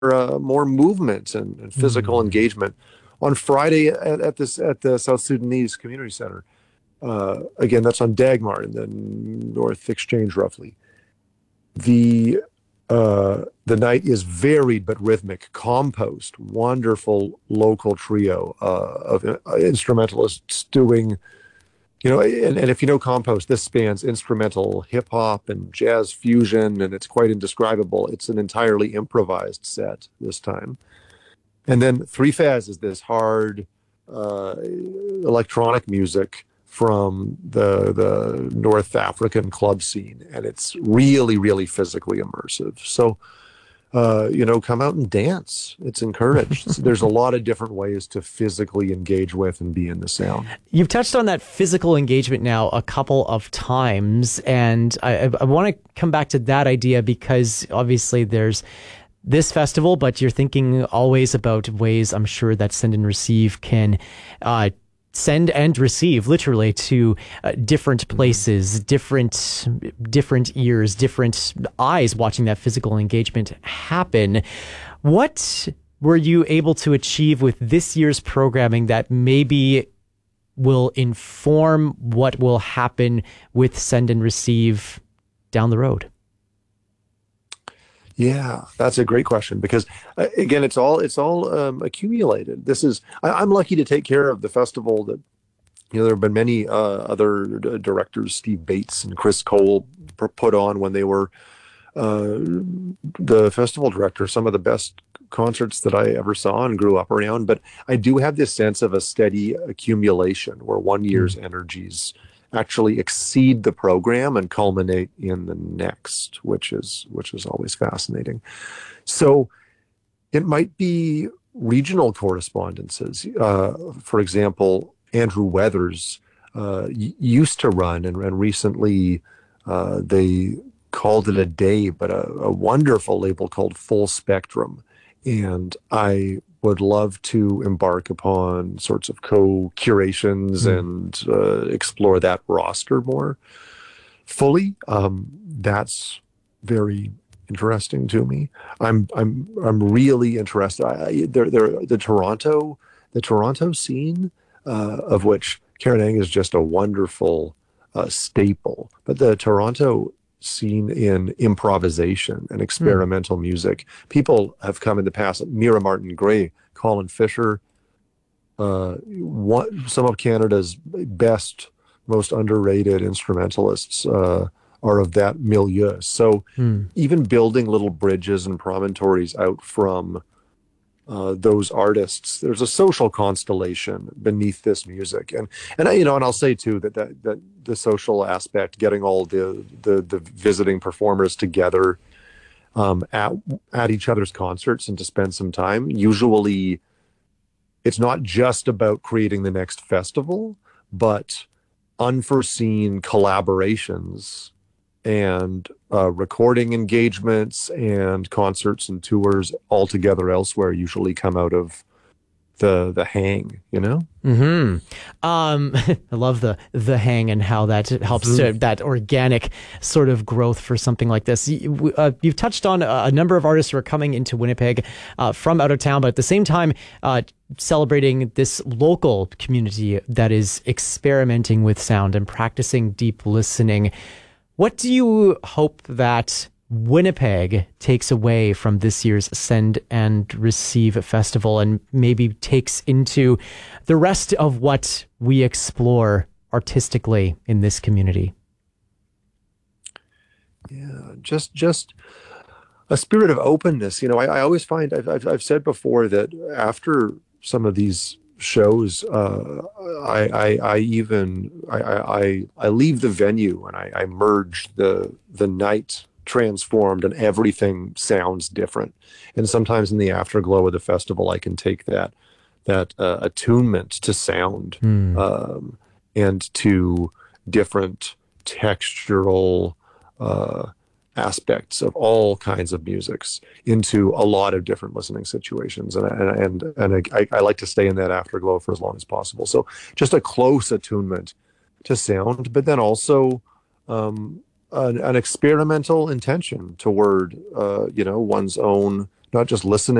more movement and physical Mm. engagement. On Friday at the South Sudanese Community Center, again, that's on Dagmar in the North Exchange, roughly. The night is varied but rhythmic. Compost, wonderful local trio of instrumentalists doing, and if you know Compost, this spans instrumental hip hop and jazz fusion, and it's quite indescribable. It's an entirely improvised set this time. And then Three Faz is this hard electronic music from the North African club scene, and it's really, really physically immersive. So, come out and dance. It's encouraged. There's a lot of different ways to physically engage with and be in the sound. You've touched on that physical engagement now a couple of times, and I want to come back to that idea because obviously there's this festival, but you're thinking always about ways, I'm sure, that Send and Receive can send and receive literally to different places, different ears, different eyes watching that physical engagement happen. What were you able to achieve with this year's programming that maybe will inform what will happen with Send and Receive down the road? Yeah, that's a great question because again, it's all accumulated. I'm lucky to take care of the festival that there have been many other directors, Steve Bates and Chris Cole, put on when they were uh, the festival director. Some of the best concerts that I ever saw and grew up around. But I do have this sense of a steady accumulation where one year's energies actually exceed the program and culminate in the next, which is always fascinating. So it might be regional correspondences. For example, Andrew Weathers used to run, and recently they called it a day, but a wonderful label called Full Spectrum. And I would love to embark upon sorts of co-curations Mm. and explore that roster more fully. That's very interesting to me. I'm really interested. The Toronto scene, of which Karen Ang is just a wonderful staple. But the Toronto scene in improvisation and Mm. experimental music, people have come in the past. Mira Martin Gray, Colin Fisher, some of Canada's best, most underrated instrumentalists are of that milieu. So Mm. even building little bridges and promontories out from those artists, there's a social constellation beneath this music, and I'll say too that the social aspect, getting all the visiting performers together at each other's concerts and to spend some time. Usually, it's not just about creating the next festival, but unforeseen collaborations and recording engagements and concerts and tours all together elsewhere usually come out of the hang. Hmm. I love the hang and how that helps to that organic sort of growth for something like this. You've touched on a number of artists who are coming into Winnipeg from out of town, but at the same time, celebrating this local community that is experimenting with sound and practicing deep listening. What do you hope that Winnipeg takes away from this year's Send and Receive Festival and maybe takes into the rest of what we explore artistically in this community? Yeah, just a spirit of openness. I always find I've said before that after some of these shows, I leave the venue and I merge the night transformed and everything sounds different. And sometimes in the afterglow of the festival, I can take that attunement to sound Hmm. and to different textural uh, aspects of all kinds of musics into a lot of different listening situations, and I like to stay in that afterglow for as long as possible. So just a close attunement to sound, but then also an experimental intention toward one's own not just listening